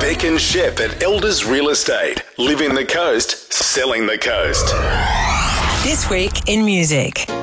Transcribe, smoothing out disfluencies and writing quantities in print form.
Beck and Shep at Elders Real Estate. Living the coast, selling the coast. This week in music.